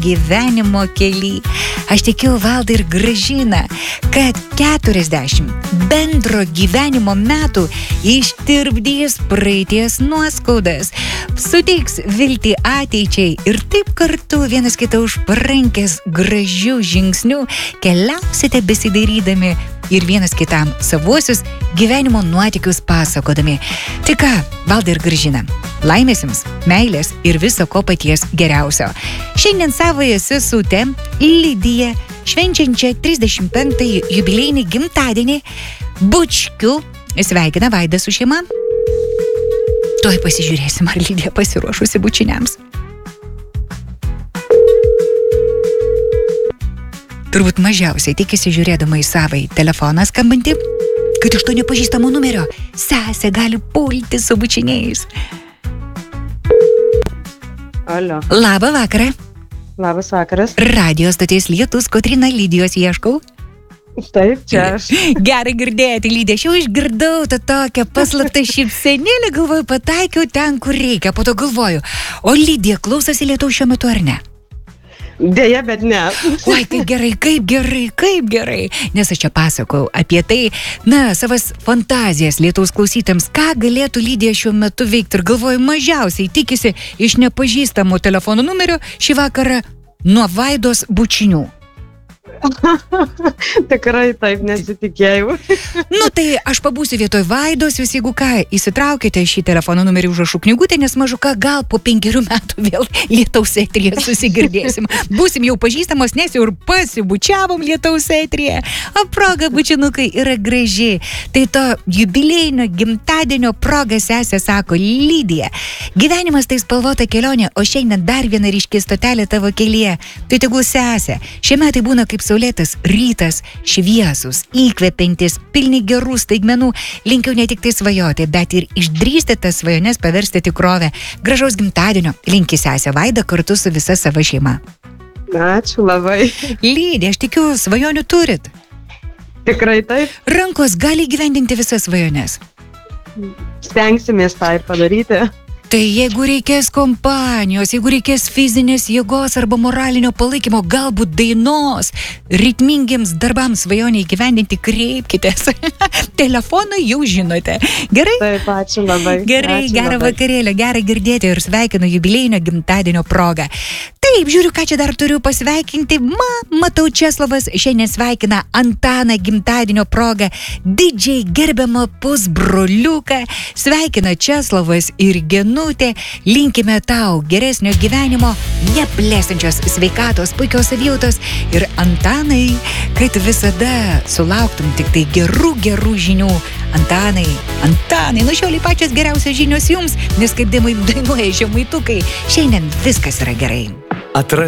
gyvenimo kely. Aš tikiu Valdą ir Gražiną, kad 40 bendro gyvenimo metų ištirpdys praeities nuoskaudas, suteiks viltį ateičiai ir taip kartu vienas kitą už parankės gražių žingsnių keliausite besidairydami ir vienas kitam savuosius gyvenimo nuotykius pasakodami. Tai ką, Valda ir Gražina, laimės jums, meilės ir viso ko paties geriausio. Šiandien savoje sesutę Lidiją, švenčiančią 35-ąjį jubiliejinį gimtadienį, bučkiu, sveikina Vaida su šeima. Tuoj pasižiūrėsim, ar Lidija pasiruošusi bučiniams. Turbūt mažiausiai tikisi žiūrėdama į savai telefoną skambantį, kad iš to nepažįstamo numerio sesė gali pulti su bučiniais. Alio. Labą vakarą. Labas vakaras. Radio stoties Lietus, Kotryna, Lidijos ieškau. Taip, čia aš. Gerai girdėti, Lydija, aš jau išgirdau tą tokią paslaptą šypsenėlę, galvoju, pataikiau ten, kur reikia, po to galvoju, o Lydija klausosi Lietaus šiuo metu ar ne? Deja, bet ne. Oi, kaip gerai, nes aš čia pasakau apie tai, savas fantazijas Lietaus klausytams, ką galėtų Lydija šiuo metu veikti ir galvoju, mažiausiai tikisi iš nepažįstamų telefono numerio šį vakarą nuo Vaidos bučinių. Tikrai taip nesitikėjau. Tai aš pabūsiu vietoj Vaidos, jūs jeigu ką, įsitraukite šį telefono numerį užrašų knygutę, nes mažuka gal po 5 metų vėl Lietaus eteryje susigirdėsim. Būsim jau pažįstamos, nes jau ir pasibučiavom Lietaus eteryje. O proga bučinukai yra graži. Tai to jubiliejinio gimtadienio proga sesė sako, Lydija, gyvenimas tai spalvota kelionė, o šiandien dar viena ryški stotelė tavo kelyje. Tai tegul sesė, šie metai būna kaip saulėtas rytas, šviesus, įkvepiantis, pilni gerų staigmenų, linkiu ne tik tai svajoti, bet ir išdrįsti tas svajones paversti tikrovę. Gražaus gimtadienio linki sesė Vaida kartu su visa sava šeima. Ačiū labai. Lydija, aš tikiu, svajonių turit. Tikrai taip. Rankos gali įgyvendinti visas svajones. Stengsimės tą ir padaryti. Tai jeigu reikės kompanijos, jeigu reikės fizinės jėgos arba moralinio palaikymo, galbūt dainos, ritmingiams darbams svajonę įgyvendinti, kreipkitės. Telefoną jau žinote. Gerai? Taip, ačiū labai. Gerai, gerą vakarėlę, gerai girdėti ir sveikinu jubiliejinio gimtadienio progą. Taip, žiūriu, ką čia dar turiu pasveikinti. Matau, Česlovas šiandien sveikina Antaną gimtadienio progą, didžiai gerbiamą pusbroliuką. Sveikina Česlovas ir Genutė. Linkime tau geresnio gyvenimo, neblėstančios sveikatos, puikios savijautos ir Antanai, kad visada sulauktum tik tai gerų žinių. Antanai, nuo šiolei pačios geriausios žinios jums, nes kaip dainuoja žemaitukai, šiandien viskas yra gerai.